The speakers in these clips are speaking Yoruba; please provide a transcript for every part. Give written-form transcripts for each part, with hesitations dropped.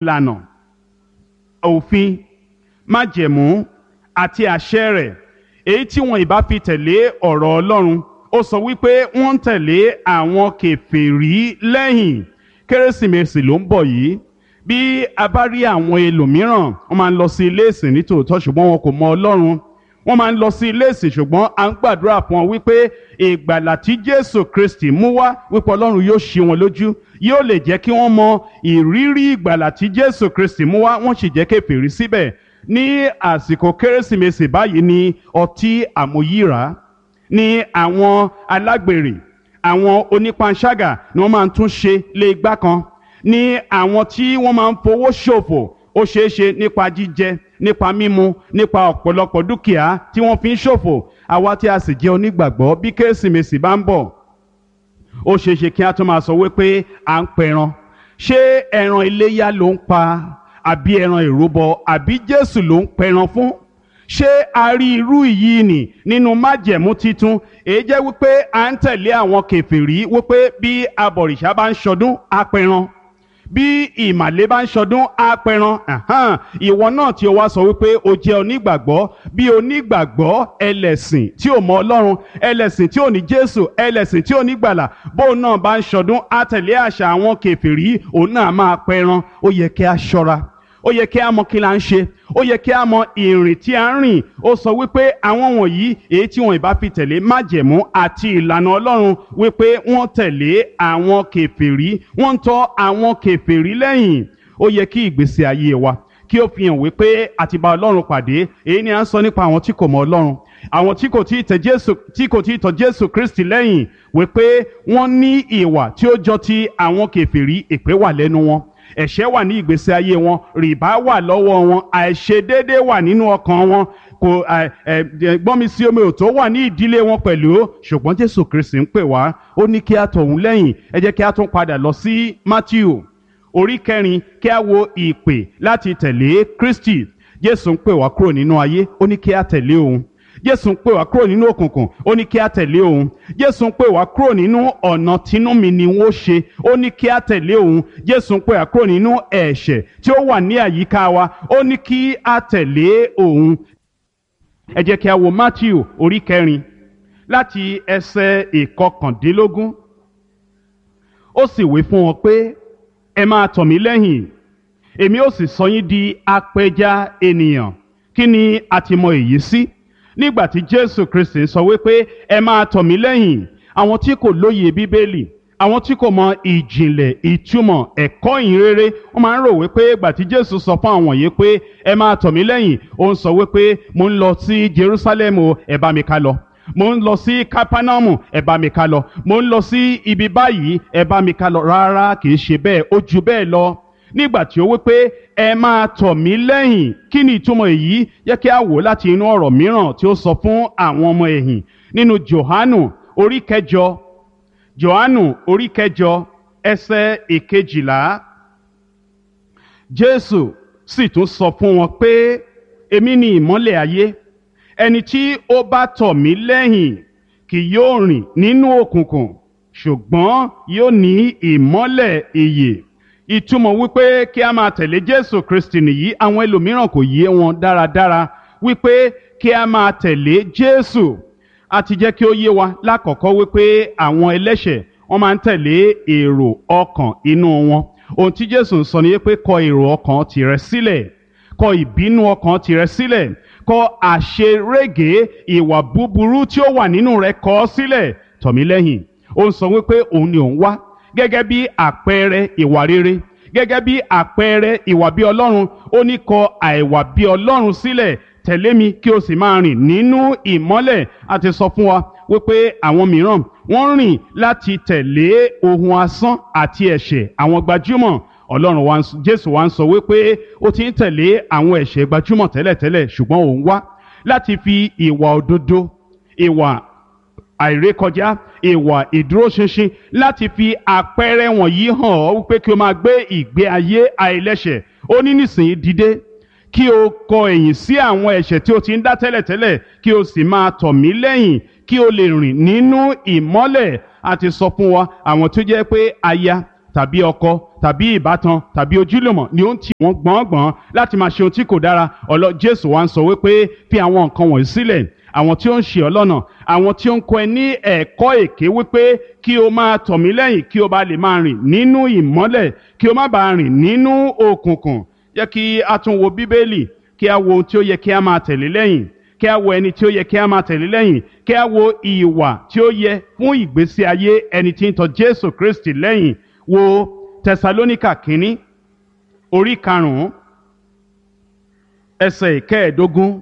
ìlànà, òfin, májẹ̀mú àti àṣẹ rẹ̀ èyí tí wọn ìbá fi tẹ̀lé ọ̀rọ̀ Ọlọ́run. Ó sọ wípé wọ́n ń tẹ̀lé àwọn kèfèrí lẹ́yìn. Kérésìmesì ló ń bọ̀ yìí. Bí a bá rí àwọn ẹlòmíràn, wọ́n máa ń lọ sí ilé ìsìn nítòótọ́ ṣùgbọ́n wọn kò mọ Ọlọ́run. Wọ́n máa ń lọ sí ilé ìsìn ṣùgbọ́n à ń gbàdúrà fún wọn wípé ìgbàlà tí Jésù Kristi mú wá wípé Ọlọ́run yóò ṣí wọn lójú, yóò lè jẹ́ kí wọ́n mọ ìrírí ìgbàlà tí Jésù Kristi mú wá, wọ́n sì jẹ́ kèfèrí síbẹ̀. Ní àsìkò Kérésìmesì báyìí ni ọtí àmuyíra, ní àwọn alágbèrè, àwọn onípanṣágà ni wọ́n máa ń tún ṣe lé igbá kan, ní àwọn tí wọ́n máa ń fowó ṣòfò, ó ṣeé ṣe nípa jíjẹ, nípa mímu, nípa ọ̀pọ̀lọpọ̀ dúkìá tí wọ́n fi ń ṣòfò. Àwa tí a sì jẹ́ onígbàgbọ́, bí Kérésìmesì bá ń bọ̀, ó ṣeé ṣe kí a tún máa sọ wípé à ń pẹran. Ṣé ẹran iléyá ló ń pa àbí ẹran ìrúbọ àbí Jésù ló ń pẹran fún? Ṣé a rí irú yìí nì nínú májẹ̀mú titun? Èyí jẹ́ wípé à ń tẹ̀lé àwọn kèfèrí wípé bí abọ̀rìṣà bá ń ṣọdún á pẹran, bí ìmàle bá ń ṣọdún á pẹran. Ìwọ náà tí o wá sọ wípé o jẹ́ onígbàgbọ́, bí onígbàgbọ́ ẹlẹ́sìn tí ò mọ Ọlọ́run, ẹlẹ́sìn tí ò ní Jésù, ẹlẹ́sìn tí ò ní gbàlà, bóun náà bá ń ṣọdún á tẹ̀lé àṣà àwọn kèfèrí, òun náà máa pẹran. Ó yẹ kí a ṣọ́ra, ó yẹ kí a mọ kí la ń ṣe, ó yẹ kí a mọ ìrìn tí a ń rìn. Ó sọ wípé àwọn wọ̀nyí èyí tí wọn ìbá fi tẹ̀lé májẹ̀mú àti ìlànà Ọlọ́run wípé wọ́n tẹ̀lé àwọn kèfèrí, wọ́n ń tọ̀ àwọn kèfèrí lẹ́yìn. Ó yẹ kí ìgbésí ayé wa kí ó fi hàn wípé a ti bá Ọlọ́run pàdé. Èyí ni à ń sọ nípa àwọn tí kò mọ Ọlọ́run, àwọn tí kò tí ì tọ̀ Jésù Kristi lẹ́yìn, wípé wọ́n ní ìwà tí ó jọ ti àwọn kèfèrí. Èpè wà lẹ́nu wọn, ẹ̀ṣẹ̀ wà ní ìgbésí ayé wọn, rìbá wà lọ́wọ́ wọn, àìṣedéédé wà nínú ọkàn wọn, gbọ́nmi sí omi òtó wà ní ìdílé wọn pẹ̀lú. Ṣùgbọ́n Jésù Kristi ń pè wá, ó ní kí a tọ̀ òun lẹ́yìn. Ẹ jẹ́ kí a tún padà lọ sí Mátíù orí 4 kí a wo ìpè láti tẹ̀lé Kristi. Jésù ń pè wá kúrò nínú ayé, ó ní kí a tẹ̀lé òun. Jésù ń pè wá kúrò nínú òkùnkùn, ó ní kí a tẹ̀lé òun. Jésù ń pè wá kúrò nínú ọ̀nà tínú mi ni wọ́n ṣe, ó ní kí a tẹ̀lé òun. Jésù ń pè wá kúrò nínú ẹ̀ṣẹ̀ tí ó wà ní àyíká wa, ó ní kí a tẹ̀lé òun. Ẹ jẹ́ kí a wo Mátíù orí 4 láti ẹsẹ̀ 19. Ó sì wí fún wọn pé, ẹ máa tọ̀ mí lẹ́yìn, èmi ó sì sọ yín di apẹja ènìyàn. Kí ni a ti mọ èyí sí? Nígbà tí Jésù Kristi sọ wípé ẹ máa tọ̀ mí lẹ́yìn, àwọn tí kò lóye Bíbélì, àwọn tí kò mọ ìjìnlẹ̀ ìtumọ̀ ẹ̀kọ́ ìhìnrere, wọ́n máa ń rò wípé ìgbà tí Jésù sọ fún àwọn yìí pé ẹ máa tọ̀ mí lẹ́yìn, ó ń sọ wípé mo ń lọ sí Jerusalem, ẹ bá mi ká lọ. Mo ń lọ sí Kápánámù, ẹ bá mi ká lọ. Mo ń lọ sí ibi báyìí, ẹ bá mi ká lọ. Rárá, kì í ṣe bẹ́ẹ̀, ó ju bẹ́ẹ̀ lọ. Nígbà tí ó wí pé ẹ máa tọ̀ mí lẹ́yìn, kí ni ìtumọ̀ èyí? Jẹ́ kí a wò láti inú ọ̀rọ̀ mìíràn tí ó sọ fún àwọn ọmọ ẹ̀yìn nínú Jòhánù orí 8. Jòhánù orí 8 ẹsẹ̀ 11. Jésù sì tún sọ fún wọn pé èmi ni ìmọ́lẹ̀ ayé. Ẹni tí ó bá tọ̀ mí lẹ́yìn kì yóò rìn nínú òkùnkùn, ṣùgbọ́n yóò ní ìmọ́lẹ̀ ìyè. Ìtumọ̀ wípé kí a máa tẹ̀lé Jésù Kristi nìyí. Àwọn ẹlòmíràn kò yé wọn dáradára wípé kí a máa tẹ̀lé Jésù. A ti jẹ́ kí ó yé wa lákọ̀ọ́kọ́ wípé àwọn ẹlẹ́ṣẹ̀ wọ́n máa ń tẹ̀lé èrò ọkàn inú wọn. Ohun tí Jésù ń sọ ni pé kọ èrò ọkàn tìrẹ sílẹ̀, kọ ìbínú ọkàn tìrẹ sílẹ̀, kọ àṣerége ìwà búburú tí ó wà nínú rẹ, kọ ọ́ sílẹ̀, tọ̀ mí lẹ́yìn. Ó ń sọ wípé òun ni òun wá gẹ́gẹ́ bí àpẹẹrẹ ìwà rere, gẹ́gẹ́ bí àpẹẹrẹ ìwà bí Ọlọ́run. Ó ní kọ àìwà bí Ọlọ́run sílẹ̀, tẹ̀lé mi kí o sì máa rìn nínú ìmọ́lẹ̀. A ti sọ fún wa wípé àwọn mìíràn wọ́n rìn láti tẹ̀lé ohun asán àti ẹ̀ṣẹ̀ àwọn gbajúmọ̀. Jésù wa ń sọ wípé ó ti ń tẹ̀lé àwọn ẹ̀ṣẹ̀ gbajúmọ̀ tẹ́lẹ̀tẹ́lẹ̀, ṣùgbọ́n òun wá láti fi ìwà òdodo, ìwà àìrékọjá, ìwà ìdúróṣinṣin, láti fi àpẹẹrẹ wọ̀nyí hàn ọ́ wípé kí o máa gbé ìgbé ayé àìlẹ́ṣẹ̀. Ó ní nísìnyí dìde kí o kọ ẹ̀yìn sí àwọn ẹ̀ṣẹ̀ tí o ti ń dá tẹ́lẹ̀tẹ́lẹ̀, kí o sì máa tọ̀ mí lẹ́yìn, kí o lè rìn nínú ìmọ́lẹ̀. A ti sọ fún wa àwọn tó jẹ́ pé aya tàbí ọkọ tàbí ìbátan tàbí ojúlùmọ̀ ni ó ń tì wọ́n gbọ̀ngbọ̀n láti máa ṣe ohun tí kò dára. Jésù wa ń sọ wípé fi àwọn nǹkan wọ̀nyí sílẹ̀. Àwọn tí ó ń ṣì ọ́ lọ́nà, àwọn tí ó ń kọ́ ẹ ní ẹ̀kọ́ èké wípé kí o máa tọ̀ mí lẹ́yìn kí o bá lè máa rìn nínú ìmọ́lẹ̀ kí o má bàa rìn nínú òkùnkùn. Jẹ́ kí a tún wo Bíbélì kí a wo ohun tí ó yẹ kí a máa tẹ̀lé lẹ́yìn, kí a wo ẹni tí ó yẹ kí a máa tẹ̀lé lẹ́yìn, kí a wo ìwà tí ó yẹ fún ìgbésí ayé ẹni tí ń tọ̀ Jésù Kristi lẹ́yìn. Wo Tẹsalóníkà kínní orí 5 ẹsẹ̀ 15.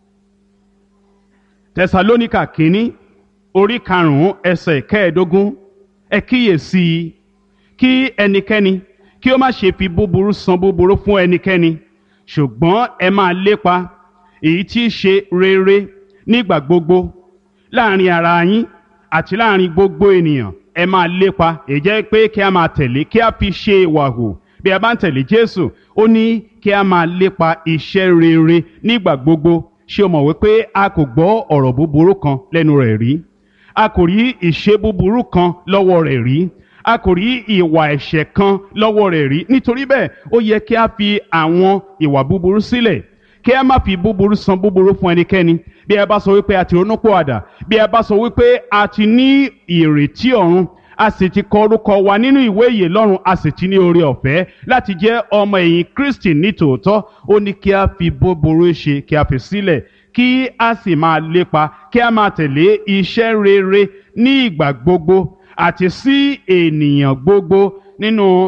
Tẹsalóníkà kínní orí 5 ẹsẹ̀ 15. Ẹ kíyèsí i kí ẹnikẹ́ni kí ó má ṣe fi búburú san búburú fún ẹnikẹ́ni, ṣùgbọ́n ẹ máa lépa èyí tí í ṣe rere nígbà gbogbo láàrin ara yín àti láàrin gbogbo ènìyàn. Ẹ máa lépa èyí jẹ́ pé kí a máa tẹ̀lé, kí a fi ṣe ìwà hù. Bí a bá ń tẹ̀lé Jésù, ó ní kí a máa lépa iṣẹ́ rere nígbà gbogbo. Ṣé o mọ̀ wípé a kò gbọ́ ọ̀rọ̀ búburú kan lẹ́nu rẹ̀ rí? A kò rí ìṣe búburú kan lọ́wọ́ rẹ̀ rí? A kò rí ìwà ẹ̀ṣẹ̀ kan lọ́wọ́ rẹ̀ rí? Nítorí bẹ́ẹ̀ ó yẹ kí a fi àwọn ìwà búburú sílẹ̀, kí a má fi búburú san búburú fún ẹnikẹ́ni. Bí ẹ bá sọ wípé a ti ronúpìwàdà, bí ẹ bá sọ wípé a ti ní ìrètí ọ̀run, a sì ti kọ orúkọ wa nínú ìwé ìyè lọ́run, a sì ti ní oore ọ̀fẹ́ láti jẹ́ ọmọ ẹ̀yìn Kristi ní tòótọ́, ó ní kí a fi búburú ṣe, kí a fi sílẹ̀, kí a sì máa lépa, kí a máa tẹ̀lé iṣẹ́ rere ní ìgbà gbogbo àti sí ènìyàn gbogbo. Nínú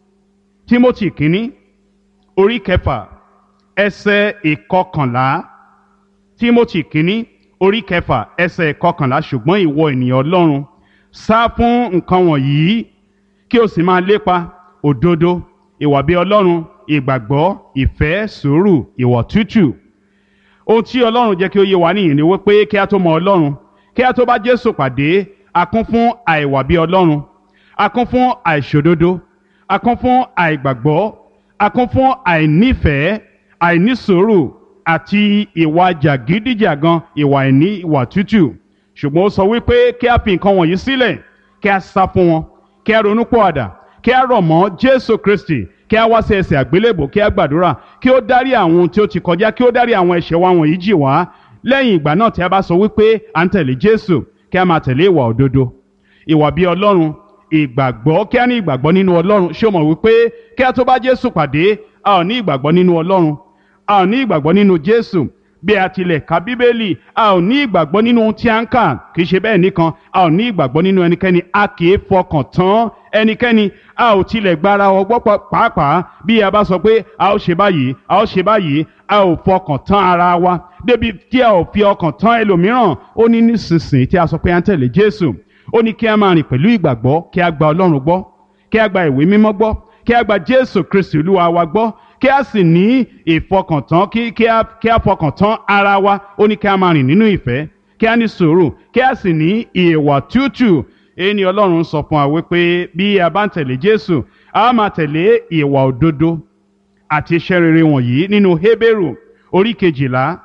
Tímótì kínní orí 6 ẹsẹ̀ 11. Tímótì kínní orí 6 ẹsẹ̀ 11. Ṣùgbọ́n ìwọ ènìyàn Ọlọ́run, sá fún nǹkan wọ̀nyí kí o sì máa lépa òdodo, ìwà bí Ọlọ́run, ìgbàgbọ́, ìfẹ́, sùúrù, ìwà tútù. Ohun tí Ọlọ́run jẹ́ kí ó yé wa nìyí ni wípé kí a tó mọ Ọlọ́run, kí a tó bá Jésù pàdé, a kún fún àìwà bí Ọlọ́run, a kún fún àìṣòdodo, a kún fún àìgbàgbọ́, a kún fún àìnífẹ̀ẹ́, àìnísùúrù àti ìwà jàgídíjàgan, ìwà tútù. Ṣùgbọ́n ó sọ wípé kí a fi nǹkan wọ̀nyí sílẹ̀, kí a sá fún wọn, kí a ronúpìwàdà, kí a rọ̀ mọ́ Jésù Kristi, kí a wá sí ẹsẹ̀ àgbélébùú, kí a gbàdúrà kí ó dárí àwọn ohun tí ó ti kọjá, kí ó dárí àwọn ẹ̀ṣẹ̀ wa wọ̀nyí jì wá. Lẹ́yìn ìgbà náà tí a bá sọ wípé à ń tẹ̀lé Jésù, kí a máa tẹ̀lé ìwà òdodo, ìwà bí Ọlọ́run, ìgbàgbọ́, kí a ní ìgbàgbọ́ nínú Ọlọ́run. Ṣé o mọ̀ wípé kí a tó bá Jésù pàdé, a ò ní ìgbàgbọ́ nínú Ọlọ́run, a ò ní ìgbàgbọ́ nínú Jésù. Bí a tilẹ̀ ka Bíbélì, a ò ní ìgbàgbọ́ nínú ohun tí a ń kà. Kì í ṣe bẹ́ẹ̀ nìkan, a ò ní ìgbàgbọ́ nínú ẹnikẹ́ni, a kì í fọkàn tán ẹnikẹ́ni, a ò tilẹ̀ gba ara wa gbọ́ pàápàá. Bí a bá sọ pé a ó ṣe báyìí, a ó ṣe báyìí, a ò fọkàn tán ara wa débi tí a ò fi ọkàn tán ẹlòmíràn. Ó ní nísinsìnyí tí a sọ pé à ń tẹ̀lé Jésù, ó ní kí a máa rìn pẹ̀lú ìgbàgbọ́, kí a gba Ọlọ́run gbọ́, kí a gba ìwé mímọ́ gbọ́, kí a gba Jésù Kristi Olúwa wa gbọ́, kí a sì ní ìfọkàntán, kí a fọkàn tán ara wa. Ó ní kí a máa rìn nínú ìfẹ́, kí a ní sùúrù, kí a sì ní ìwà tútù. Èyí ni Ọlọ́run sọ fún wa wípé bí a bá ń tẹ̀lé Jésù, a máa tẹ̀lé ìwà òdodo àti iṣẹ́ rere wọ̀nyí nínú Hébérù orí 12.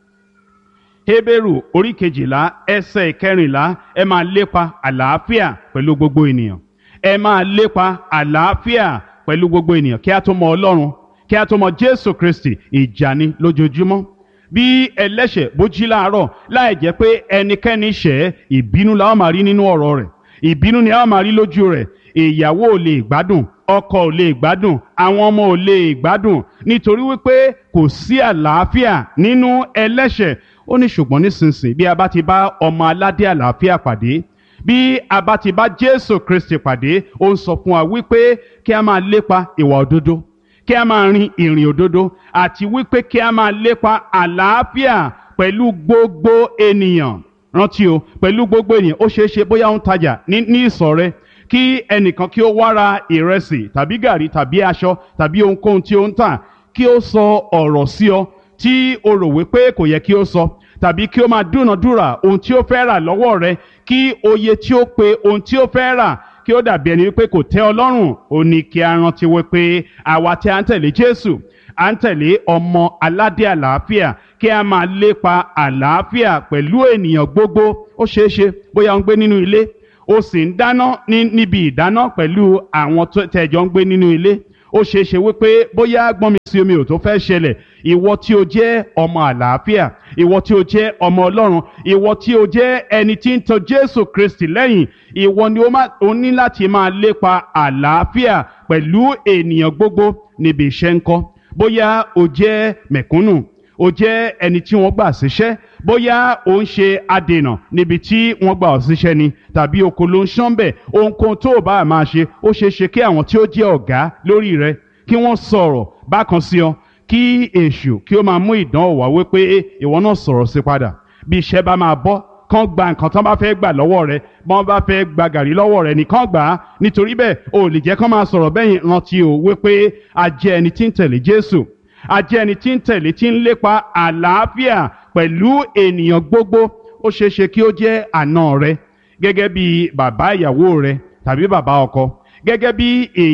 Hébérù orí 12 ẹsẹ̀ 14. Ẹ máa lépa àlàáfíà pẹ̀lú gbogbo ènìyàn. Ẹ máa lépa àlàáfíà pẹ̀lú gbogbo ènìyàn. Kí a tó mọ Ọlọ́run, kí a tó mọ Jésù Kristi, ìjà ni lójoojúmọ́. Bí ẹlẹ́ṣẹ̀ bó jí láàárọ̀ láì jẹ́ pé ẹnikẹ́ni ṣẹ̀, ìbínú la ó máa rí nínú ọ̀rọ̀ rẹ̀, ìbínú ni a ó máa rí lójú rẹ̀. Ìyàwó ò lè gbádùn, ọkọ ò lè gbádùn, àwọn ọmọ ò lè gbádùn, nítorí wípé kò sí àlàáfíà nínú ẹlẹ́ṣẹ̀. Ó ní ṣùgbọ́n nísinsìnyí bí a bá ti bá ọmọ aládé àlàáfíà pàdé, bí a bá ti bá Jésù Kristi pàdé, ó ń sọ fún wa wípé kí a máa lépa ìwà òdodo, kí a máa rin ìrìn òdodo, àti wípé kí a máa lépa àlàáfíà pẹ̀lú gbogbo ènìyàn. Rántí o, pẹ̀lú gbogbo ènìyàn. Ó ṣeé ṣe bóyá ó ń tajà ní ìsọ̀ rẹ, kí ẹnìkan kí ó wá ra ìrẹsì tàbí gàrí tàbí aṣọ tàbí ohunkóhun tí ó ń tà, kí ó sọ ọ̀rọ̀ sí ọ tí o rò wípé kò yẹ kí ó sọ, tàbí kí ó máa dúnàdúrà ohun tí ó fẹ́ rà lọ́wọ́ rẹ, kí oye tí ó pe ohun tí ó fẹ́ rà kí ó dàbí ẹni wípé kò tẹ́ ọ lọ́rùn. Ó ní kí a rántí wípé àwa tí a ń tẹ̀lé Jésù, à ń tẹ̀lé ọmọ aládé àlàáfíà, kí a máa lépa àlàáfíà pẹ̀lú ènìyàn gbogbo. Ó ṣeé ṣe bóyá ó ń gbé nínú ilé, o sì ń dáná níbi ìdáná pẹ̀lú àwọn tẹ́jọ ń gbé nínú ilé, ó ṣeé ṣe wípé bóyá gbọ́n mi sí omi ò tó fẹ́ ṣẹlẹ̀, ìwọ tí o jẹ́ ọmọ àlàáfíà, ìwọ tí o jẹ́ ọmọ Ọlọ́run, ìwọ tí o jẹ́ ẹni tí ń tọ̀ Jésù Kristi lẹ́yìn, ìwọ ni o ní láti máa lépa àlàáfíà pẹ̀lú ènìyàn gbogbo níbi iṣẹ́ ńkọ́. Bóyá o jẹ́ mẹ̀kúnnù, o jẹ́ ẹni tí wọ́n gbà síṣẹ́, bóyá o ń ṣe adènà níbi tí wọ́n gbà ọ́ síṣẹ́ ni, tàbí oko ló ń ṣán bẹ̀, ohunkóhun tó o bá máa ṣe, ó ṣeé ṣe kí àwọn tí ó jẹ́ ọ̀gá lórí rẹ kí wọ́n sọ̀rọ̀ bákan sí ọ, kí èṣù kí ó máa mú ìdánwò wá wípé ìwọ náà sọ̀rọ̀ sí padà. Bí iṣẹ́ bá máa bọ́, kán gba nǹkan tán bá fẹ́ gbà lọ́wọ́ rẹ, bọ́n bá fẹ́ gba gàrí lọ́wọ́ rẹ nìkan gbà á. Nítorí bẹ́ẹ̀ o lè jẹ́ kán máa sọ̀rọ̀ bẹ́yìn. Rántí o wípé a jẹ́ ẹni tí ń tẹ̀lé Jésù, a jẹ́ ẹni tí ń tẹ̀lé, tí ń lépa àlàáfíà pẹ̀lú ènìyàn gbogbo. Ó ṣeé ṣe kí ó jẹ́ àna rẹ, gẹ́gẹ́ bí bàbá ìyàwó rẹ tàbí bàbá ọkọ, gẹ́gẹ́ bí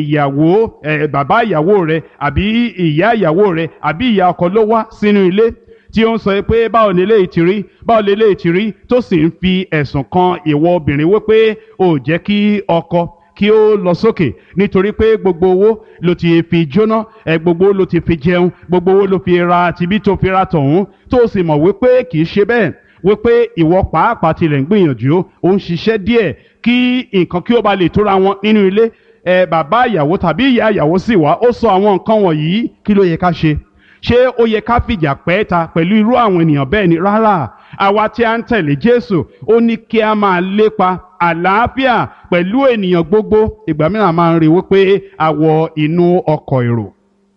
bàbá ìyàwó rẹ àbí ìyá ìyàwó rẹ àbí ìyá ọkọ ló wá sínú ilé tí ó ń sọ pé báwo leléyìí ti rí, báwo leléyìí ti rí, tó sì ń fi ẹ̀sùn kan ìwọ obìnrin wípé ò jẹ́ kí ọkọ kí ó lọ sókè nítorí pé gbogbo owó ló ti fi jóná, gbogbo owó ló ti fi jẹun, gbogbo owó ló fi ra tibí tó fi ra tọ̀hún, tó sì mọ̀ wípé kì í ṣe bẹ́ẹ̀, wípé ìwọ pàápàá tilẹ̀ ń gbìyànjú, ó ń ṣiṣẹ́ díẹ̀ kí nǹkan kí ó ba lè tóra wọn nínú ilé. Bàbá ìyàwó tàbí ìyá ìyàwó sì wá, ó sọ àwọn nǹkan wọ̀nyí, kí ló yẹ ká ṣe? Ṣé ó yẹ ká fìjà pẹ́ẹ́ta pẹ̀lú irú àwọn ènìyàn bẹ́ẹ̀ ni? Rárá, àwa tí a ń tẹ̀lé Jésù, ó ní kí a máa lépa àlàáfíà pẹ̀lú ènìyàn gbogbo. Ìgbà mìíràn máa ń rí wípé a wọ inú ọkọ̀ èrò,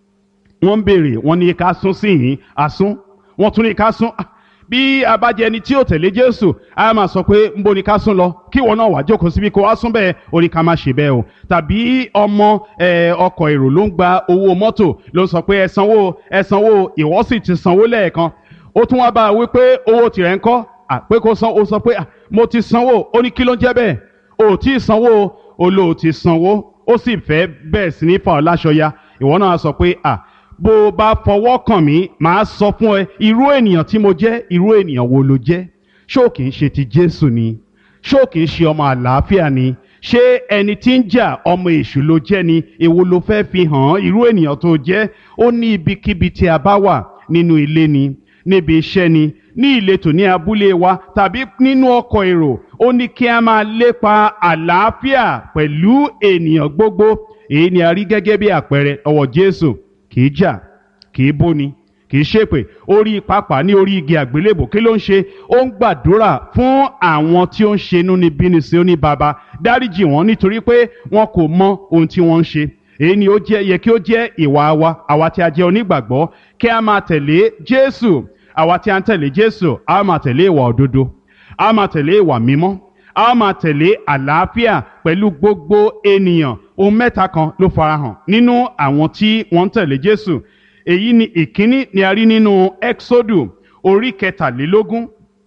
wọ́n ń béèrè, wọ́n ní ká sún sí yìí, a sún, wọ́n tún ní ká sún. Bí a bá jẹ́ ẹni tí ò tẹ̀lé Jésù, a máa sọ pé ńbo ni ká sún lọ, kí ìwọ náà wá jókòó síbi kó wá sún bẹ́ẹ̀, ó ní ká má ṣe bẹ́ẹ̀ o. Tàbí ọmọ ọkọ̀ èrò ló ń gba owó mọ́tò, ló ń sọ pé ẹ sanwó, ìwọ sì ti sanwó lẹ́ẹ̀kan. Ó tún wá bá a wípé owó tirẹ̀ ń kọ́, pé kó san, ó sọ pé mo ti sanwó. Ó ní kí ló ń jẹ́ bẹ́ẹ̀? O ò tí ì sanwó, o lò ó ti sanwó, ó sì fẹ́ bẹ́ẹ̀ sí ní fà ọ́ láṣọ ya. Ìwọ náà sọ pé bó o bá fọwọ́ kàn mí, màá sọ fún ẹ irú ènìyàn tí mo jẹ́. Irú ènìyàn wo lo jẹ́? Ṣó kìí ṣe ti Jésù ni? Ṣó kìí ṣe ọmọ àlàáfíà ni? Ṣé ẹni tí ń jà ọmọ èṣù ló jẹ́ ni? Èwo ló fẹ́ fi hàn irú ènìyàn tó jẹ́? Ó ní ibikíbi tí a bá wà, nínú ilé ni, níbi iṣẹ́ ni, ní ìletò ní abúlé wa tàbí nínú ọkọ̀ èrò, ó ní kí a máa lépa àlàáfíà pẹ̀lú ènìyàn gbogbo. Èyí ni a rí gẹ́gẹ́ bí àpẹẹrẹ ọwọ́ Jésù. Kìí jà, kìí bóni, kìí ṣépè. Orí pápá ní orí igi àgbélébò, kí ló ń ṣe? Ó ń gbàdúrà fún àwọn tí ó ń ṣe inúnibíni sí. Ó ní Baba, dáríjì wọ́n nítorí pé wọn kò mọ ohun tí wọ́n ń ṣe. Èyí ni ó yẹ kí ó jẹ́ ìwà wa, àwa tí a jẹ́ onígbàgbọ́, kí a máa tẹ̀lé Jésù. Àwa tí a ń tẹ̀lé Jésù, a máa tẹ̀lé ìwà òdodo, a máa tẹ̀lé ìwà mímọ́, a máa tẹ̀lé àlàáfíà pẹ̀lú gbogbo ènìyàn. Ohun mẹ́ta kan ló farahàn nínú àwọn tí wọ́n ń tẹ̀lé Jésù. Èyí ni ìkíní ni a rí nínú Exodus orí kẹtàlélógún.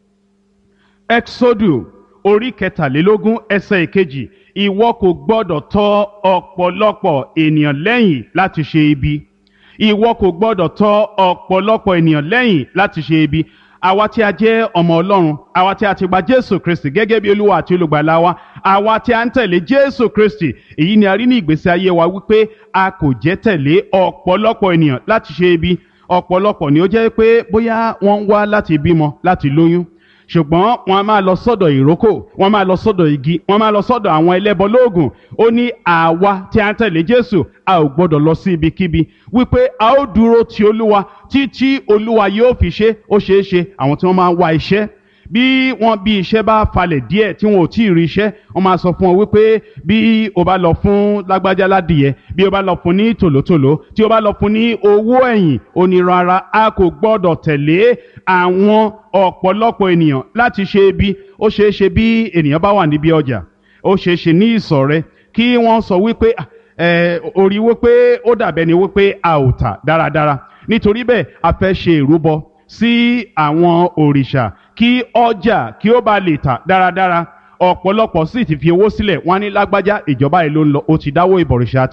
Exodus orí kẹtàlélógún ẹsẹ̀ ìkejì. Ìwọ kò gbọdọ̀ tọ̀ ọ̀pọ̀lọpọ̀ ènìyàn lẹ́yìn láti ṣe ibi. Ìwọ kò gbọdọ̀ tọ̀ ọ̀pọ̀lọpọ̀ ènìyàn lẹ́yìn láti ṣe ibi. Àwa tí a jẹ́ ọmọ Ọlọ́run, àwa tí a ti gba Jésù Kristi gẹ́gẹ́ bí Olúwa àti olùgbàlà wa, àwa tí a ń tẹ̀lé Jésù Kristi, èyí ni a rí ní ìgbésí ayé wa wípé a kò jẹ́ tẹ̀lé ọ̀pọ̀lọpọ̀ ènìyàn láti ṣe ibi. Ọ̀pọ̀lọpọ̀ ni ó jẹ́ pé bóyá wọ́n ń wá láti bímọ, láti lóyún, ṣùgbọ́n wọ́n a máa lọ sọ́dọ̀ ìrókò, wọ́n máa lọ sọ́dọ̀ igi, wọ́n máa lọ sọ́dọ̀ àwọn ẹlẹ́bọ lóògùn. Ó ní àwa tí a ń tẹ̀lé Jésù, a ò gbọ́dọ̀ lọ sí ibikíbi, wípé a ó dúró ti Olúwa títí Olúwa yóò fi ṣe. Ó ṣeé ṣe àwọn tí wọ́n máa ń wá iṣẹ́, bí iṣẹ́ bá falẹ̀ díẹ̀ tí wọn ò tí ì rí iṣẹ́, wọ́n máa sọ fún ọ wípé bí o bá lọ fún lágbájá ládìyẹ, bí o bá lọ fún ní tòlótòló, tí o bá lọ fún ní owó ẹ̀yìn, ó ní rárá, a kò gbọ́dọ̀ tẹ̀lé àwọn ọ̀pọ̀lọpọ̀ ènìyàn láti ṣe ibi. Ó ṣeé ṣe bí ènìyàn bá wà níbi ọjà, ó ṣeé ṣe ní ìsọ̀ rẹ kí wọ́n sọ wípé orí wípé ó dàbẹ́ ni wípé a ò tà dáradára, nítorí bẹ́ẹ̀ a fẹ́ ṣe ìrúbọ sí àwọn òrìṣà kí ọjà kí ó bá lè tà dáradára. Ọ̀pọ̀lọpọ̀ sì ti fi owó sílẹ̀, wọ́n á ní lágbájá ìjọba yìí ló ń lọ, ó ti dáwó ìbọ̀rìṣà tirẹ̀.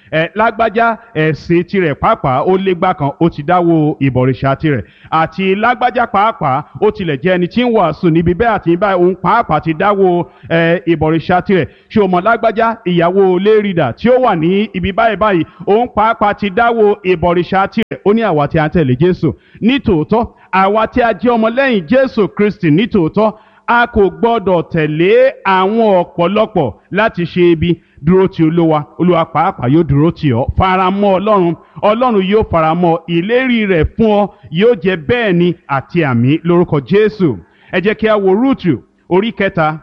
lágbájá ẹ̀sìn tirẹ̀ pàápàá ó légbá kan ó ti dáwó ìbọ̀rìṣà tirẹ̀, àti lágbájá pàápàá ó tilẹ̀ jẹ́ ẹni tí ń wàásù níbi bẹ́ẹ̀ àti báyìí òun pàápàá ti dáwó ìbọ̀rìṣà tirẹ̀. ṣé o mọ̀ lágbájá ìyàwó lérìdà tí ó wà ní ibi báyìí báyìí òun pàápàá ti dáwó ìbọ̀rìṣà tirẹ̀. ó ní àwa tí a tẹ̀lé Jésù ní tòótọ́, àwa tí a jẹ́ ọmọlẹ́yìn Jésù Kristi ní tòótọ́, a kò gbọ́dọ̀ tẹ̀lé àwọn ọ̀pọ̀lọpọ̀ láti ṣe ibi. Dúró ti Olúwa, Olúwa pàápàá yóò dúró tì ọ́. Faramọ́ Ọlọ́run, Ọlọ́run yóò faramọ́. Ìlérí rẹ̀ fún ọ yóò jẹ́ bẹ́ẹ̀ ni àti àmín lórúkọ Jésù. Ẹ jẹ́ kí a wo Rúùtù orí kẹta.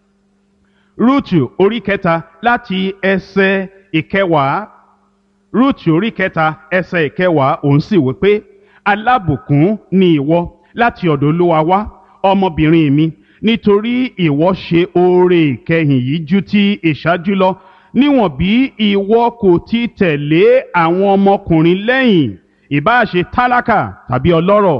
Rúùtù orí kẹta láti ẹsẹ̀ ìkẹwàá. Rúùtù orí kẹta ẹsẹ̀ ìkẹwàá, òun sì wí pé, alábùkún ni ìwọ láti ọ̀dọ̀ Olúwa wá, ọmọbìnrin mi, nítorí ìwọ ṣe oore ìkẹyìn yìí ju ti ìṣáájú lọ, níwọ̀n bí ìwọ kò ti tẹ̀lé àwọn ọmọkùnrin lẹ́yìn, ìbáà ṣe tálákà tàbí ọlọ́rọ̀.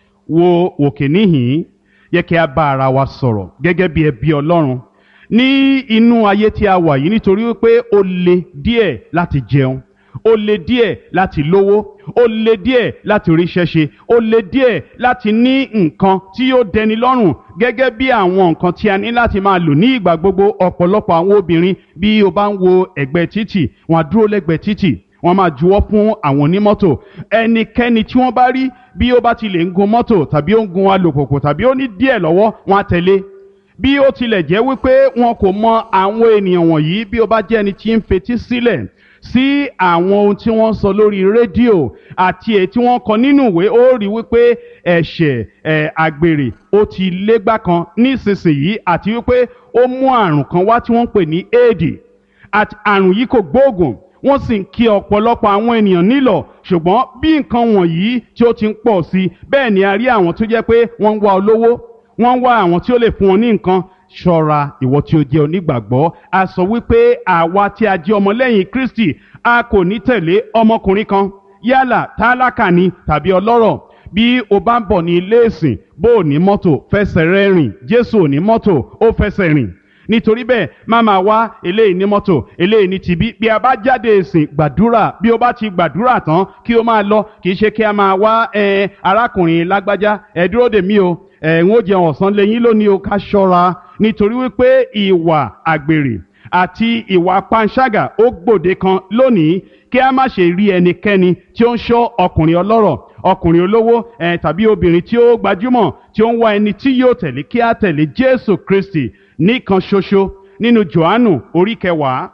Wo òkè níhìn-ín, yẹ kí a bá ara wa sọ̀rọ̀ gẹ́gẹ́ bí ẹbí Ọlọ́run ní inú ayé tí a wà yìí, nítorí wípé ó le díẹ̀ láti jẹun, ó le díẹ̀ láti lówó, ó le díẹ̀ láti ríṣẹ́ ṣe, ó le díẹ̀ láti ní nǹkan tí yóò dẹni lọ́rùn gẹ́gẹ́ bí àwọn nǹkan tí a ní láti máa lò ní ìgbà gbogbo. Ọ̀pọ̀lọpọ̀ àwọn obìnrin, bí o bá ń wo ẹ̀gbẹ́ títì, wọ́n á dúró lẹ́gbẹ̀ẹ́ títì, wọ́n máa juwọ́ fún àwọn onímọ́tò. Ẹnikẹ́ni tí wọ́n bá rí, bí ó bá ti lè ń gun mọ́tò tàbí ó ń gun alùpùpù tàbí ó ní díẹ̀ lọ́wọ́, wọ́n á tẹ̀lé. Bí ó tilẹ̀ jẹ́ wípé wọn kò mọ àwọn ènìyàn wọ̀nyí, bí ó bá jẹ́ ẹni tí ń fetí sílẹ̀ sí àwọn ohun tí wọ́n sọ lórí rédíò àti èyí tí wọ́n kọ nínú ìwé, ó rí wípé ẹ̀ṣẹ̀ àgbèrè ó ti légbá kan nísinsìnyí, àti wípé ó mú àrùn kan wá tí wọ́n ń pè ní éèdì. Àrùn yìí kò gbóògùn, wọ́n sì ń kí ọ̀pọ̀lọpọ̀ àwọn ènìyàn nílọ̀. Ṣùgbọ́n bí nǹkan wọ̀nyí tí ó ti ń pọ̀ sí, bẹ́ẹ̀ ni a rí àwọn tó jẹ́ pé wọ́n ń wá olówó, wọ́n ń wá àwọn tí ó lè fún wọn ní nǹkan. Ṣọ́ra ìwọ tí ó jẹ́ onígbàgbọ́. A sọ wípé àwa tí a jẹ́ ọmọlẹ́yìn Kristi, a kò ní tẹ̀lé ọmọkùnrin kan, yálà tálákà ni tàbí ọlọ́rọ̀. Bí o bá ń bọ̀ ní ilé ìsìn, bó o ní mọ́tò, fẹsẹ̀ rẹ rìn. Jésù ò ní mọ́tò, ó fẹsẹ̀ rìn. Nítorí bẹ́ẹ̀, má máa wá eléyìí ní mọ́tò, eléyìí ní tibí. Bí a bá jáde ìsìn, gbàdúrà. Bí o bá ti gbàdúrà tán, kí o máa lọ. Kì í ṣe kí a máa wá arákùnrin lágbájá, ẹ dúró dè mí o, ń ó jẹun ọ̀sán lẹ́yìn lónìí o. Ká ṣọ́ra, nítorí wípé ìwà àgbèrè àti ìwà panṣágà ó gbòde kan lónìí. Kí a má ṣe rí ẹnikẹ́ni tí ó ń ṣọ́ ọkùnrin ọlọ́rọ̀, ọkùnrin olówó tàbí obìnrin tí ó gbajúmọ̀ tí ó ń wá ẹni tí yóò tẹ̀lé. Kí a tẹ̀lé Jésù Kristi nìkan ṣoṣo. Nínú Jòhánù orí kẹwàá,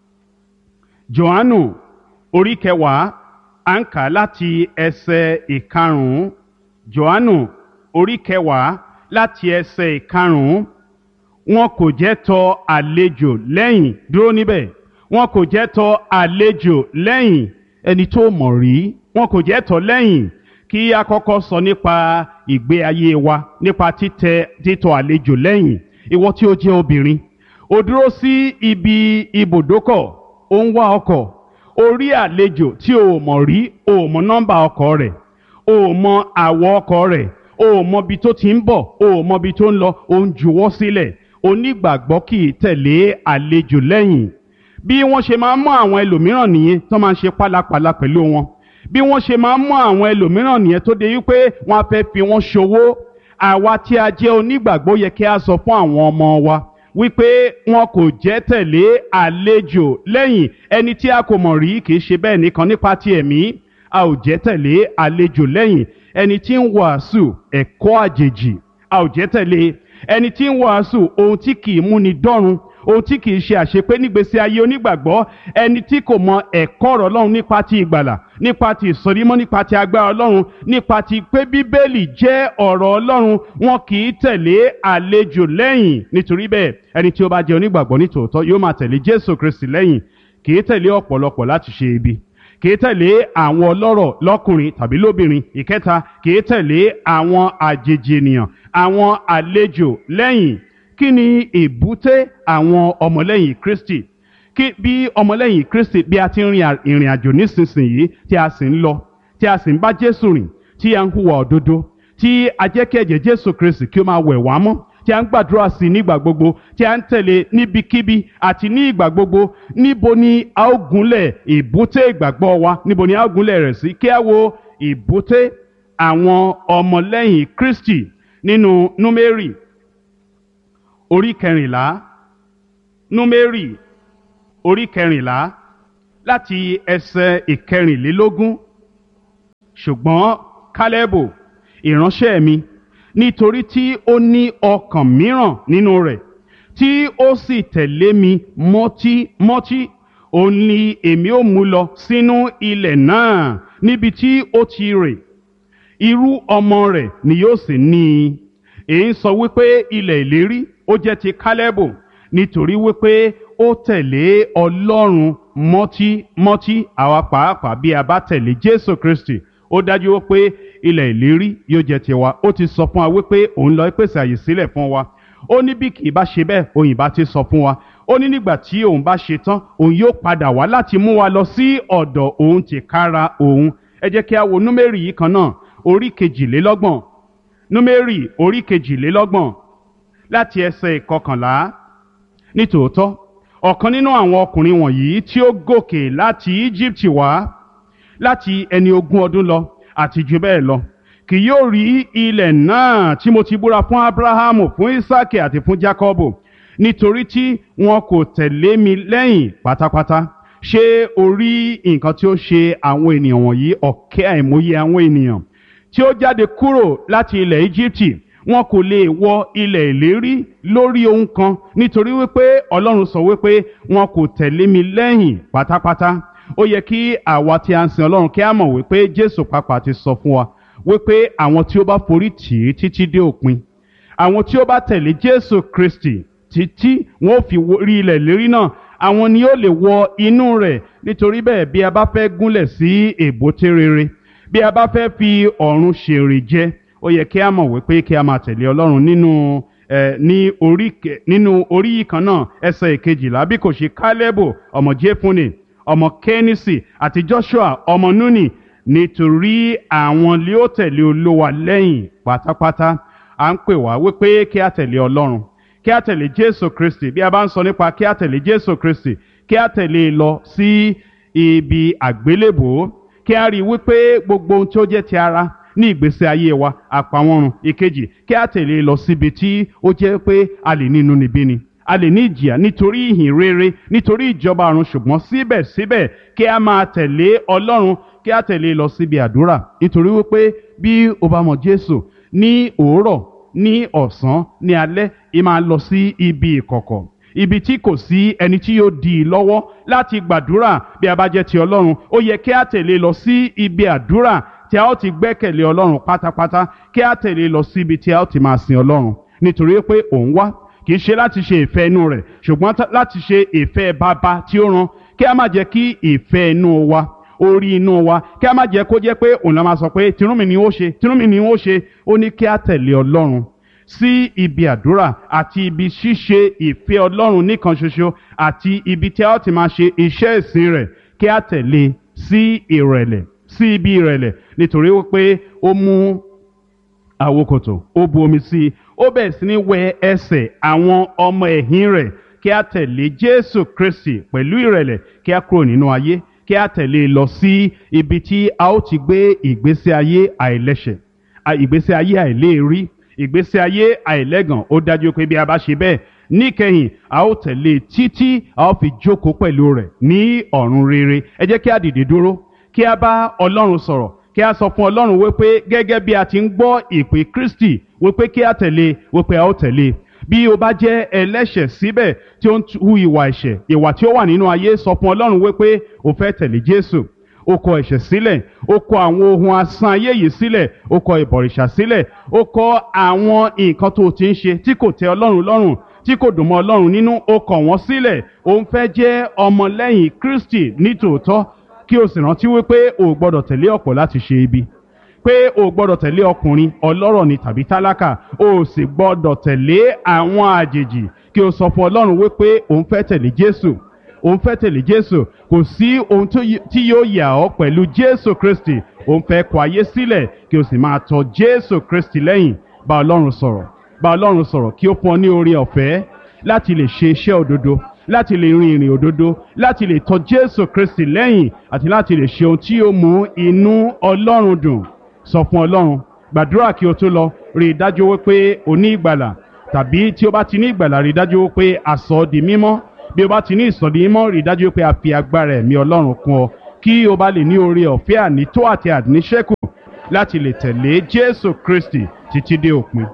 Jòhánù orí kẹwàá, à ń kà láti ẹsẹ̀ ìkarùn-ún. Jòhánù orí kẹwàá láti ẹsẹ̀ ìkarùn-ún. Wọn kò jẹ́ tọ àlejò lẹ́yìn. Dúró níbẹ̀. Wọn kò jẹ́ tọ àlejò lẹ́yìn. Ẹni tó mọ̀ rí, wọn kò jẹ́ tọ lẹ́yìn. Kí a kọ́kọ́ sọ nípa ìgbé ayé wa, nípa títọ àlejò lẹ́yìn. Ìwọ tí ó jẹ́ obìnrin, ó dúró sí ibi ibùdókọ̀, ó ń wá ọkọ̀, ó rí àlejò tí o mọ̀ rí, o mọ̀ nọ́mbà ọkọ̀ rẹ̀, o mọ̀ àwọ̀ ọkọ̀ rẹ̀, o mọ̀ bí tó ti ń bọ̀, o mọ̀ bí tó ń lọ, o ń juwọ́ sílẹ̀. Onígbàgbọ́ kì í tẹ̀lé àlejò lẹ́yìn. Bí wọ́n ṣe máa ń mú àwọn ẹlòmíràn nìyẹn tó máa ń ṣe pálapàla pẹ̀lú wọn. Bí wọ́n ṣe máa ń mú àwọn ẹlòmíràn nìyẹn tó dé wípé wọ́n á fẹ́ fi wọ́n ṣòwò. Àwa tí a jẹ́ onígbàgbọ́ yẹ kí a sọ fún àwọn ọmọ wa wípé wọn kò jẹ́ tẹ̀lé àlejò lẹ́yìn. Ẹni tí a kò mọ̀ rí, kì í ṣe bẹ́ẹ̀ nìkan nípa ti ẹ̀mí. A ò jẹ́ tẹ̀lé àlejò lẹ́yìn. Ẹni tí ń wàásù ẹ̀kọ́ àjèjì, a ò jẹ́ tẹ̀lé. Ẹni tí ń wàásù ohun tí kì í múni dọ́run, ohun tí kì í ṣe àṣepé nígbésí ayé onígbàgbọ́, ẹni tí kò mọ ẹ̀kọ́ ọ̀rọ̀ Ọlọ́run nípa ti ìgbàlà, nípa ti ìsọdímọ́, nípa ti agbára Ọlọ́run, nípa ti pé Bíbélì jẹ́ ọ̀rọ̀ Ọlọ́run, wọn kì í tẹ̀lé àlejò lẹ́yìn. Nítorí bẹ́ẹ̀, ẹni tí ó bá jẹ́ onígbàgbọ́ nítòótọ́ yóò máa tẹ̀lé Jésù Kristi lẹ́yìn. Kì í tẹ̀lé ọ̀pọ̀lọpọ̀ láti ṣe ibi. Kì í tẹ̀lé àwọn ọlọ́rọ̀ lọ́kùnrin tàbí lóbìnrin. Ìkẹta, kì í tẹ̀lé àwọn àjèjì ènìyàn, àwọn àlejò lẹ́yìn. Kí ni èbúté àwọn ọmọlẹ́yìn Kristi? Bí ọmọlẹ́yìn Kristi, bí a ti ń rin ìrìn àjò nísinsìnyí, tí a sì ń lọ, tí a sì ń bá Jésù rìn, tí a ń hùwà òdodo, tí a jẹ́ kí ẹ̀jẹ̀ Jésù Kristi kí ó máa wẹ̀ wá mọ́, tí a ń gbàdúrà sí nígbà gbogbo, tí a ń tẹ̀lé níbikíbi àti ní ìgbà gbogbo. Níbo ni a ó gúnlẹ̀ ìbúté ìgbàgbọ́ wa? Níbo ni a ó gúnlẹ̀ rẹ̀ sí? Kí a wo ìbúté àwọn ọmọlẹ́yìn Kristi nínú Númérì orí 14. Númérì orí 14 láti ẹsẹ̀ 14. Ṣùgbọ́n Kálẹ́bù ìránṣẹ́ mi, nítorí tí ó ní ọkàn mìíràn nínú rẹ̀, tí ó sì tẹ̀lé mi mọ́tímọ́tí, òun ni èmi ó mú lọ sínú ilẹ̀ náà níbi tí ó ti rè, irú ọmọ rẹ̀ ni yóò sì ní i. Èyí ń sọ wípé ilẹ̀ ìlérí ó jẹ́ ti Kálẹ́bù, nítorí wípé ó tẹ̀lé Ọlọ́run mọ́tímọ́tí. Àwa pàápàá bí a bá tẹ̀lé Jésù Kristi, ó dájú wípé ilẹ̀ ìlérí yóò jẹ́ tiwa. Ó ti sọ fún wa wípé òun lọ pèsè àyè sílẹ̀ fún wa. Ó ní bí kì í bá ṣe bẹ́ẹ̀, òun ìbá ti sọ fún wa. Ó ní nígbà tí òun bá ṣe tán, òun yóò padà wá láti mú wa lọ sí ọ̀dọ̀ òun tìkára òun. Ẹ jẹ́ kí a wo Númérì yìí kan náà, orí 22. Númérì orí 22 láti ẹsẹ̀ 11. Nítòótọ́, ọ̀kan nínú àwọn ọkùnrin wọ̀nyí tí ó gòkè láti Íjíbítì wá, láti ẹni 20 ọdún lọ àti jù bẹ́ẹ̀ lọ, kì yóò rí ilẹ̀ náà tí mo ti búra fún Ábúráhámù, fún Ísákì àti fún Jákọ́bù, nítorí tí wọn kò tẹ̀lé mi lẹ́yìn pátápátá. Ṣé o rí nǹkan tí ó ṣe àwọn ènìyàn wọ̀nyí? Ọ̀kẹ́ àìmọye àwọn ènìyàn tí ó jáde kúrò láti ilẹ̀ Íjíbítì, wọn kò lè wọ ilẹ̀ ìlérí lórí ohun kan, nítorí wípé Ọlọ́run sọ wípé wọn kò tẹ̀lé mi lẹ́yìn pátápátá. Ó yẹ kí àwa tí a ń sin Ọlọ́run kí a mọ̀ wípé Jésù pàápàá ti sọ fún wa wípé àwọn tí ó bá forí tì í títí dé òpin, àwọn tí ó bá tẹ̀lé Jésù Kristi títí wọn ò fi rí ilẹ̀ ìlérí náà, àwọn ni ó lè wọ inú rẹ̀. Nítorí bẹ́ẹ̀, bí a bá fẹ́ gúnlẹ̀ sí èbúté rere, bí a bá fẹ́ fi ọ̀run ṣèrè jẹ, ó yẹ kí a mọ̀ wípé kí a máa tẹ̀lé Ọlọ́run nínú orí yìí kan náà, ẹsẹ̀ 12. Bí kò ṣe Kálẹ́bù ọmọ Jéfúnè, ọmọ Kénísì, àti Joshua ọmọ Núnì, nítorí àwọn lé ó tẹ̀lé Olúwa lẹ́yìn pátápátá. À ń pè wá wípé kí a tẹ̀lé Ọlọ́run, kí a tẹ̀lé Jésù Kristi. Bí a bá ń sọ nípa kí a tẹ̀lé Jésù Kristi, kí a tẹ̀lé lọ sí ibi àgbélébùú, kí a rí wípé gbogbo ohun tí ó jẹ́ ti ara ní ìgbésí ayé wa àpamọ́run. Ìkejì, kí a tẹ̀lé lọ síbi tí ó jẹ́ pé a lè ní inúnibíni, a lè ní ìjìyà nítorí ìhìn rere, nítorí ìjọba ọ̀run, ṣùgbọ́n síbẹ̀síbẹ̀ kí a máa tẹ̀lé Ọlọ́run, kí a tẹ̀lé lọ síbi àdúrà. Nítorí wípé bí o bá mọ Jésù, ní òwúrọ̀, ní ọ̀sán, ní alẹ́, ì máa lọ sí ibi ìkọ̀kọ̀, ibi tí kò sí ẹni tí yóò dí i lọ́wọ́ láti gbàdúrà. Bí a bá jẹ́ ti Ọlọ́run, ó yẹ kí a tẹ̀lé lọ sí ibi àdúrà tí a ó ti gbẹ́kẹ̀lé Ọlọ́run pátápátá, kí a tẹ̀lé lọ sí ibi tí a ó ti máa sin Ọlọ́run. Nítorí pé òun wá kì í ṣe láti ṣe ìfẹ́ inú rẹ̀, ṣùgbọ́n láti ṣe ìfẹ́ Baba tí ó rán. Kí a má jẹ́ kí ìfẹ́ inú wa, orí inú wa, kí a má jẹ́ kó jẹ́ pé òun la máa sọ pé tinú mi ni ó ṣe, tinú mi ni ó ṣe. Ó ní kí a tẹ̀lé Ọlọ́run sí ibi àdúrà àti ibi ṣíṣe ìfẹ́ Ọlọ́run nìkan ṣoṣo, àti ibi tí a ó ti máa ṣe iṣẹ́ ìsìn rẹ̀. Kí a tẹ̀lé sí ìrẹ̀lẹ̀, sí ibi ìrẹ̀lẹ̀, nítorí wípé ó mú àwokòtò, ó bu omi sí i, ó bẹ̀rẹ̀ sí ní wẹ ẹsẹ̀ àwọn ọmọ ẹ̀yìn rẹ̀. Kí a tẹ̀lé Jésù Kristi pẹ̀lú ìrẹ̀lẹ̀, kí a kúrò nínú ayé, kí a tẹ̀lé lọ sí ibi tí a ó ti gbé ìgbésí ayé àìlẹ́ṣẹ̀, ìgbésí ayé àìléèrí, ìgbésí ayé àìlẹ́gàn. Ó dájú pé bí a bá ṣe bẹ́ẹ̀, níkẹyìn a ó tẹ̀lé títí a ó fi jókòó pẹ̀lú rẹ̀ ní ọ̀run rere. Ẹ jẹ́ kí a dìde dúró, kí a bá Ọlọ́run sọ̀rọ̀, kí a sọ fún Ọlọ́run wípé gẹ́gẹ́ bí a ti ń gbọ́ ìpè Kristi wípé kí a tẹ̀lé, wípé a ó tẹ̀lé. Bí o bá jẹ́ ẹlẹ́ṣẹ̀ síbẹ̀ tí ó ń hu ìwà ẹ̀ṣẹ̀, ìwà tí ó wà nínú ayé, sọ fún Ọlọ́run wípé o fẹ́ tẹ̀lé Jésù. O kọ ẹ̀ṣẹ̀ sílẹ̀, o kọ àwọn ohun asán ayé yìí sílẹ̀, o kọ ìbọ̀rìṣà sílẹ̀, o kọ àwọn nǹkan tó ti ń ṣe tí kò tẹ́ Ọlọ́run lọ́rùn, tí kò dùn mọ́ Ọlọ́run nínú, o kọ̀ wọ́n sílẹ̀. O ń fẹ́ jẹ́ ọmọlẹ́yìn Kristi nítòótọ́, kí o sì rántí wípé o gbọ́dọ̀ tẹ̀lé ọ̀pọ̀ láti ṣe ibi, pé o gbọ́dọ̀ tẹ̀lé ọkùnrin ọlọ́rọ̀ ni tàbí tálákà, o sì gbọ́dọ̀ tẹ̀lé àwọn àjèjì. Kí o sọ fún Ọlọ́run wípé o ń fẹ́ tẹ̀lé Jésù, o ń fẹ́ tẹ̀lé Jésù. Kò sí ohun tí yóò yà ọ́ pẹ̀lú Jésù Kristi. O ń fẹ́ kọ ayé sílẹ̀ kí o sì máa tọ̀ Jésù Kristi lẹ́yìn. Bá Ọlọ́run sọ̀rọ̀, bá Ọlọ́run sọ̀rọ̀ kí ó fún ọ ní oore ọ̀fẹ́ láti lè ṣe iṣẹ́ òdodo, láti lè rin ìrìn òdodo, láti lè tọ̀ Jésù Kristi lẹ́yìn àti láti lè ṣe ohun tí yóò mú inú Ọlọ́run dùn. Sọ fún Ọlọ́run, gbàdúrà kí o tó lọ, rí i dájú wípé o ní ìgbàlà, tàbí tí o bá ti ní ìgbàlà rí i dájú wípé a sọ ọ́ di mímọ́. Bí o bá ti ní ìsọ̀dí mímọ́ rí i dájú wípé a fi agbára ẹ̀mí Ọlọ́run kún ọ kí o bá lè ní oore ọ̀fẹ́ ànító àti àníṣẹ́kù láti lè tẹ̀lé Jésù Kristi títí dé òpin.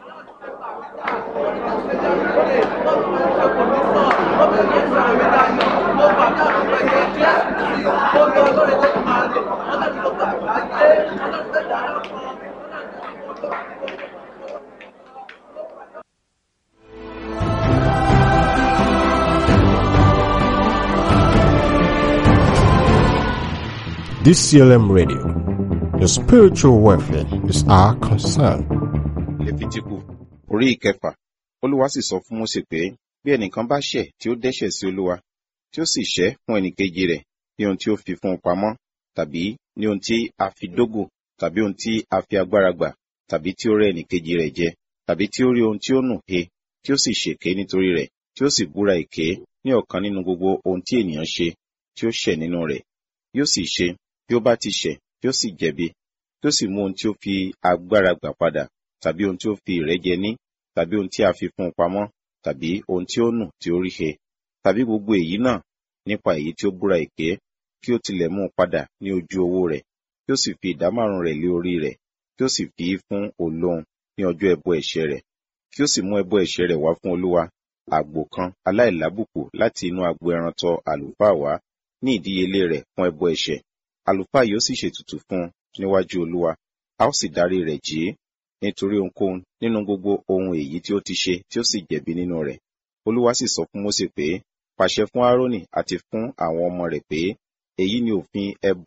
DCLM Radio. Your spiritual welfare is our concern. Lẹ́fítíkù orí ìkẹfà. Olúwa sì sọ fún Mósè pé bí ẹnìkan bá ṣẹ̀ tí ó dẹ́ṣẹ̀ sí Olúwa tí ó sì ṣẹ̀ fún ẹnìkejì rẹ̀ ní ohun tí ó fi fún un pamọ́ tàbí ní ohun tí a fi dógò tàbí ohun tí a fi agbára gbà tàbí tí ó rẹ́ ẹnìkejì rẹ̀ jẹ tàbí tí ó rí ohun tí ó nù he tí ó sì ṣèké nítorí rẹ̀ tí ó sì búra èké ní ọ̀kan nínú gbogbo ohun tí ènìyàn ṣe tí ó ṣẹ̀ nínú rẹ̀ yóò sì ṣe bí ó bá ti ṣẹ̀ tí ó sì jẹ̀bi tí ó sì mú ohun tí ó fi agbára gbà padà tàbí ohun tí ó fi ìrẹ́jẹ ní tàbí ohun tí a fi fún un pamọ́ tàbí ohun tí ó nù tí ó rí he tàbí gbogbo èyí náà nípa èyí tí ó búra èké kí ó tilẹ̀ mú un padà ní ojú owó rẹ̀ kí ó sì fi ìdámárùn rẹ̀ lé orí rẹ̀ kí ó sì fi í fún olóhun ní ọjọ́ ẹbọ ẹ̀ṣẹ̀ rẹ̀ kí ó sì mú ẹbọ ẹ̀ṣẹ̀ rẹ̀ wá fún Olúwa àgbò kan aláìlábùkù láti inú agbo ẹran tọ̀ àlùfáà wá ní ìdíyelé rẹ̀ fún ẹbọ ẹ̀ṣẹ̀ àlùfáà yóò sì ṣètùtù fún un níwájú Olúwa a ó sì dárí rẹ̀ jì í nítorí ohunkóhun nínú gbogbo ohun èyí tí ó ti ṣe tí ó sì jẹ̀bi nínú rẹ̀. Olúwa sì sọ fún Mósè pé pàṣẹ fún Árónì àti fún àwọn ọmọ rẹ̀ pé èyí ni òfin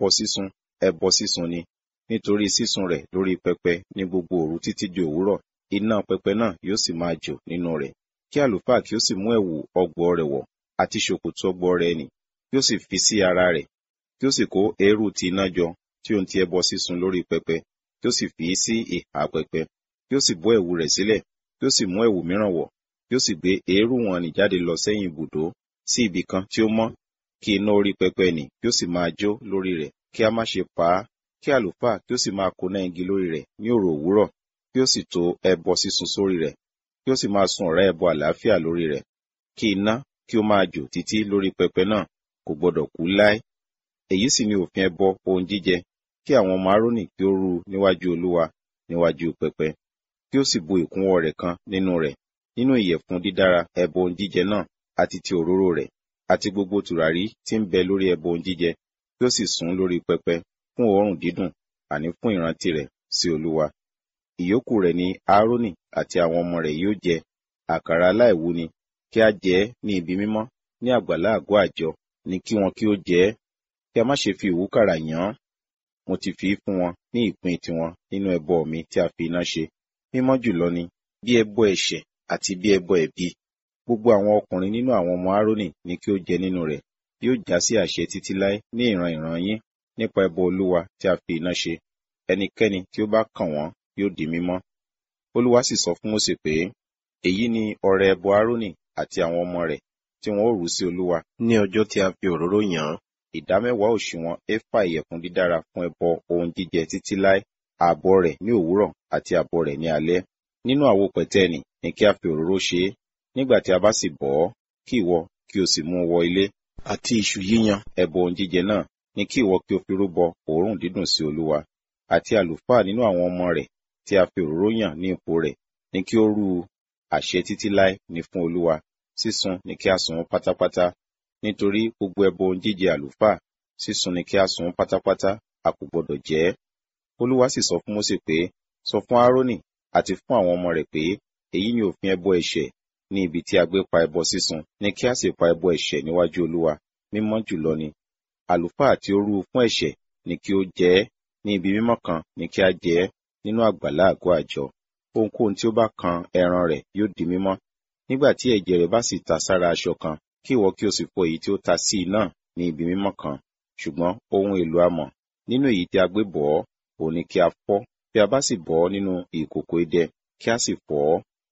ẹbọ sísun ni nítorí sísun rẹ̀ lórí pẹpẹ ní gbogbo òru títí di òwúrọ̀ iná pẹpẹ náà yóò sì máa jò nínú rẹ̀ kí àlùfáà kí ó sì mú ẹ̀wù ọgbọ̀ rẹ̀ wọ̀ àti ṣòkòtò ọgbọ̀ rẹ̀ nì kí ó sì fi sí ara rẹ̀ kí ó sì kó eérú ti iná jọ tí ohun ti ẹbọ sísun lórí pẹpẹ kí ó sì fi í sí ìhà pẹpẹ kí ó sì bọ́ ẹ̀wù rẹ̀ sílẹ̀ kí ó sì mú ẹ̀wù mìíràn wọ̀ kí ó sì gbé eérú wọn nì jáde lọ sẹ́yìn ibùdó sí ibì kan tí ó mọ́ kí iná orí pẹpẹ nì kí ó sì máa jó lórí rẹ̀ kí a má ṣe pa á kí àlùfáà kí ó sì máa kóná igi lórí rẹ̀ ní òrò òwúrọ̀ kí ó sì tò ẹbọ sísun sórí rẹ̀ kí ó sì máa sun ọ̀rá ẹbọ àlàáfíà lórí rẹ̀ kí iná kí ó máa jò títí lórí pẹpẹ náà kò gbọdọ̀ kú láé. Èyí sì ni òfin ẹbọ ohun jíjẹ kí àwọn ọmọ Árónì kí ó rú níwájú Olúwa níwájú pẹpẹ kí ó sì bu ìkúnwọ́ rẹ̀ kan nínú ìyẹ̀fun dídára ẹbọ ohun jíjẹ náà àti ti òróró rẹ̀ àti gbogbo tùràrí tí ń bẹ lórí ẹbọ ohun jíjẹ kí ó sì sùn lórí pẹpẹ fún òórùn dídùn àní fún ìrántí rẹ̀ sí Olúwa. Ìyókù rẹ̀ ni Árónì àti àwọn ọmọ rẹ̀ yóò jẹ àkàrà aláìwú ni kí a jẹ ẹ́ ní ibi mímọ́ ní àgbàlá àgọ́ àjọ ni kí wọn kí ó jẹ ẹ́ kí a má ṣe fi ìwúkàrà yàn án. Mo ti fi í fún wọn ní ìpín tiwọn nínú ẹbọ mi tí a fi iná ṣe. Mímọ́ jùlọ ni bí ẹbọ ẹ̀ṣẹ̀ àti bí ẹbọ ẹ̀bi. Gbogbo àwọn ọkùnrin nínú àwọn ọmọ Árónì ni kí ó jẹ nínú rẹ̀. Yóò já sí àṣẹ títí láé ní ìran ìran yín nípa ẹbọ Olúwa tí a fi iná ṣe. Ẹnikẹ́ni tí ó bá kàn wọ́n yóò di mímọ́. Olúwa sì sọ fún Mósè pé èyí ni ọrẹ ẹbọ Árónì àti àwọn ọmọ rẹ̀ tí wọn ó rú sí Olúwa ní ọjọ́ tí a fi òróró yàn án. Ìdámẹ́wàá òṣùwọ̀n éfà ìyẹ̀fun dídára fún ẹbọ ohun jíjẹ títí láé, ààbọ̀ rẹ̀ ní òwúrọ̀ àti ààbọ̀ rẹ̀ ní alẹ́. Nínú àwo pẹ̀tẹ́ẹ̀nì ni kí a fi òróró ṣe é. Nígbà tí a bá sì bọ̀ ọ́, kí ìwọ kí o sì mú wọ ilé. Àti iṣu yíyan ẹbọ ohun jíjẹ náà ni kí ìwọ kí o fi rúbọ òórùn dídùn sí Olúwa. Àti àlùfáà nínú àwọn ọmọ rẹ̀ tí a fi òróró yàn ní ipò rẹ̀ ni kí ó rú àṣẹ títí láé ní fún Olúwa. Sísun ni kí a sun pátápátá. Nítorí gbogbo ẹbọ ohun jíjẹ àlùfáà sísun ni kí a sun pátápátá, a kò gbọdọ̀ jẹ ẹ́. Olúwa sì sọ fún Mósè pé sọ fún Árónì àti fún àwọn ọmọ rẹ̀ pé èyí ni òfin ẹbọ ẹ̀ṣẹ̀ ní ibi tí a gbé pa ẹbọ sísun ni kí a sì pa ẹbọ ẹ̀ṣẹ̀ níwájú Olúwa. Mímọ́ jùlọ ni àlùfáà tí ó rú fún ẹ̀ṣẹ̀ ni kí ó jẹ ẹ́. Ní ibi mímọ́ kan ni kí a jẹ ẹ́ nínú àgbàlá àgọ́ àjọ. Ohunkóhun tí ó bá kan ẹran rẹ̀ yóò di mímọ́. Nígbà tí ẹ̀jẹ̀ rẹ̀ bá sì ta sára aṣọ kan, kí ìwọ kí o sì fọ èyí tí ó ta sí i náà ní ibi mímọ́ kan. Ṣùgbọ́n ohun èlò amọ̀ nínú èyí tí a gbé bọ̀ ọ́ òun ni kí a fọ́. Bí a bá sì bọ̀ ọ́ nínú ìkòkò idẹ, kí a sì fọ̀ ọ́.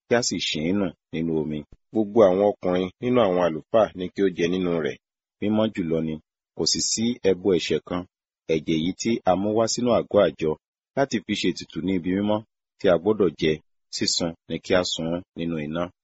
kí a sì ṣìn ín nù nínú omi. Gbogbo àwọn ọkùnrin nínú àwọn àlùfáà ní kí ó jẹ nínú rẹ̀, mímọ́ jùlọ ni. Kò sì sí ẹbọ ẹ̀ṣẹ̀ kan, ẹ̀jẹ̀ yìí tí a mú wá sínú àgọ́ àjọ láti fi ṣètùtù ní ibi mímọ́ tí a gbọ́dọ̀ jẹ, sísun ni kí a sun ún nínú iná.